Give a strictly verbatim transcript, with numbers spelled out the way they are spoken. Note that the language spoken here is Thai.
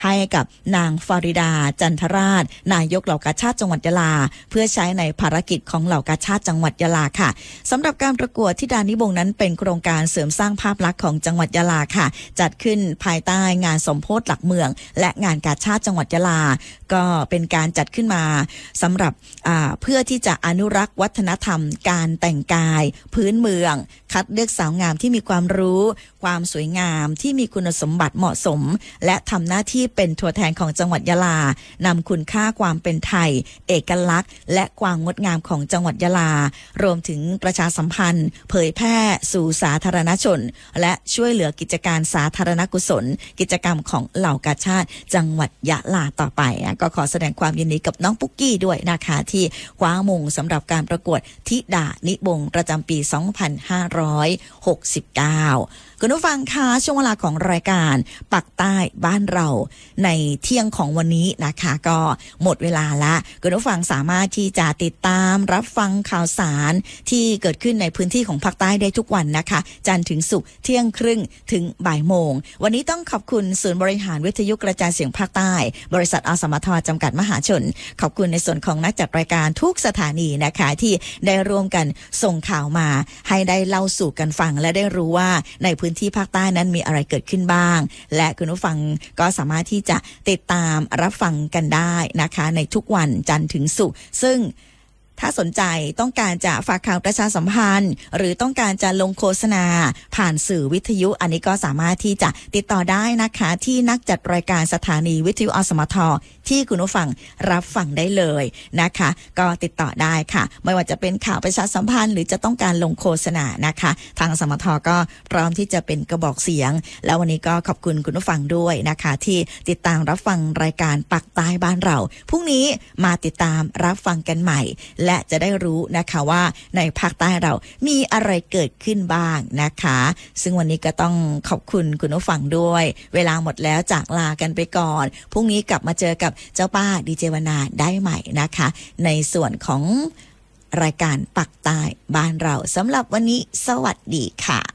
ให้กับนางฟาริดาจันทราชนายกเหล่ากาชาติจังหวัดยะลาเพื่อใช้ในภารกิจของเหล่ากาชาติจังหวัดยะลาค่ะสำหรับการประกวดธิดานิบงนั้นเป็นโครงการเสริมสร้างภาพลักษณ์ของจังหวัดยะลาค่ะจัดขึ้นภายใต้งานสมโภชหลักเมืองและงานกาชาติจังหวัดยะลาก็เป็นการจัดขึ้นมาสำหรับเพื่อที่จะอนุรักษ์วัฒนธรรมการแต่งกายพื้นเมืองคัดเลือกสาวงามที่มีความรู้ความสวยงามที่มีคุณสมบัติเหมาะสมและทำหน้าที่เป็นตัวแทนของจังหวัดยะลานำคุณค่าความเป็นไทยเอกลักษณ์และความงดงามของจังหวัดยะลารวมถึงประชาสัมพันธ์เผยแพร่สู่สาธารณชนและช่วยเหลือกิจการสาธารณกุศลกิจกรรมของเหล่ากาชาติจังหวัดยะลาต่อไปก็ขอแสดงความยินดีกับน้องปุ๊กกี้ด้วยนะคะที่คว้ามงสำหรับการประกวดธิดานิบงประจำปีสองพันห้าร้อยหกสิบเก้าคุณผู้ฟังคะช่วงเวลาของรายการปักใต้บ้านเราในเที่ยงของวันนี้นะคะก็หมดเวลาละคุณผู้ฟังสามารถที่จะติดตามรับฟังข่าวสารที่เกิดขึ้นในพื้นที่ของภาคใต้ได้ทุกวันนะคะจันทร์ถึงศุกร์เที่ยงครึ่งถึงบ่ายโมงวันนี้ต้องขอบคุณศูนย์บริหารวิทยุกระจายเสียงภาคใต้บริษัทอสมทจำกัดมหาชนขอบคุณในส่วนของนักจัดรายการทุกสถานีนะคะที่ได้ร่วมกันส่งข่าวมาให้ได้เล่าสู่กันฟังและได้รู้ว่าในพื้นที่ภาคใต้นั้นมีอะไรเกิดขึ้นบ้างและคุณผู้ฟังก็สามารถที่จะติดตามรับฟังกันได้นะคะในทุกวันจันทร์ถึงศุกร์ซึ่งถ้าสนใจต้องการจะฝากข่าวประชาสัมพันธ์หรือต้องการจะลงโฆษณาผ่านสื่อวิทยุอันนี้ก็สามารถที่จะติดต่อได้นะคะที่นักจัดรายการสถานีวิทยุอสมทที่คุณผู้ฟังรับฟังได้เลยนะคะก็ติดต่อได้ค่ะไม่ว่าจะเป็นข่าวประชาสัมพันธ์หรือจะต้องการลงโฆษณานะคะทางอสมทก็พร้อมที่จะเป็นกระบอกเสียงแล้ววันนี้ก็ขอบคุณคุณผู้ฟังด้วยนะคะที่ติดตามรับฟังรายการปักใต้บ้านเราพรุ่งนี้มาติดตามรับฟังกันใหม่และจะได้รู้นะคะว่าในภาคใต้เรามีอะไรเกิดขึ้นบ้างนะคะซึ่งวันนี้ก็ต้องขอบคุณคุณผู้ฟังด้วยเวลาหมดแล้วจากลากันไปก่อนพรุ่งนี้กลับมาเจอกับเจ้าป้าดีเจวนาได้ใหม่นะคะในส่วนของรายการปักใต้บ้านเราสำหรับวันนี้สวัสดีค่ะ